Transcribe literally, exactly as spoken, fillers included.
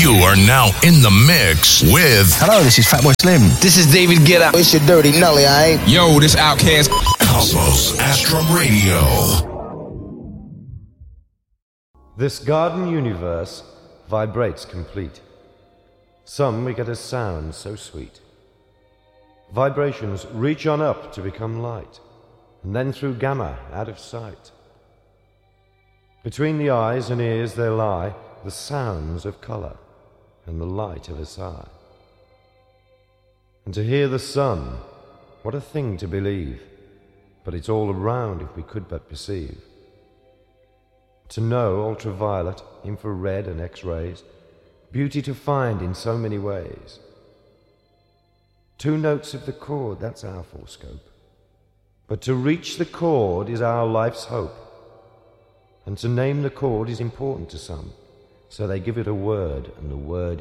You are now in the mix with... Hello, this is Fatboy Slim. This is David Guetta. It's your Dirty Nelly, I ain't. Yo, this Outkast. Cosmos Astrum Radio. This garden universe vibrates complete. Some we get a sound so sweet. Vibrations reach on up to become light, and then through gamma out of sight. Between the eyes and ears there lie the sounds of color and the light of a sigh. And to hear the sun, what a thing to believe, but it's all around if we could but perceive. To know ultraviolet, infrared and X-rays, beauty to find in so many ways. Two notes of the chord, that's our full scope. But to reach the chord is our life's hope. And to name the chord is important to some, so they give it a word, and the word